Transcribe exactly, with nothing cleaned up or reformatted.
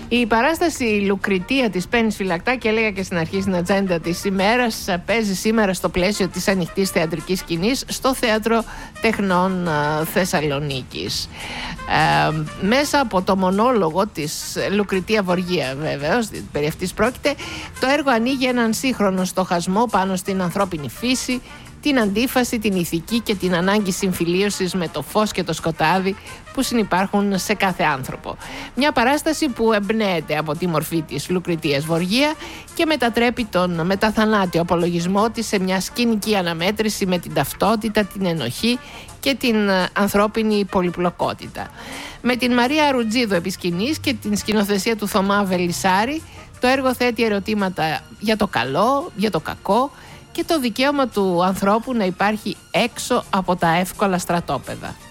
Η παράσταση Λουκριτία της Πέννης Φυλακτάκη, έλεγα και στην αρχή στην ατζέντα της ημέρας, παίζει σήμερα στο πλαίσιο της ανοιχτής θεατρικής σκηνής στο Θέατρο Τεχνών Θεσσαλονίκης. Ε, μέσα από το μονόλογο της Λουκριτία Βοργία, βέβαιως, περί αυτής πρόκειται, το έργο ανοίγει έναν σύγχρονο στοχασμό πάνω στην ανθρώπινη φύση, την αντίφαση, την ηθική και την ανάγκη συμφιλίωσης με το φως και το σκοτάδι που συνυπάρχουν σε κάθε άνθρωπο. Μια παράσταση που εμπνέεται από τη μορφή της Λουκριτίας Βοργία και μετατρέπει τον μεταθανάτιο απολογισμό της σε μια σκηνική αναμέτρηση με την ταυτότητα, την ενοχή και την ανθρώπινη πολυπλοκότητα. Με την Μαρία Ρουτζίδου επί σκηνής και την σκηνοθεσία του Θωμά Βελισσάρη, το έργο θέτει ερωτήματα για το καλό, για το κακό και το δικαίωμα του ανθρώπου να υπάρχει έξω από τα εύκολα στρατόπεδα.